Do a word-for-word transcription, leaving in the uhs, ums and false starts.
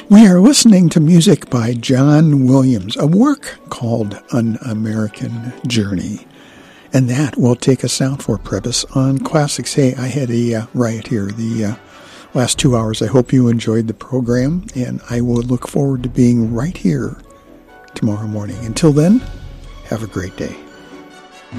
We are listening to music by John Williams, a work called An American Journey. And that will take us out for Prebys on Classics. Hey, I had a uh, riot here the uh, last two hours. I hope you enjoyed the program, and I will look forward to being right here tomorrow morning. Until then, have a great day.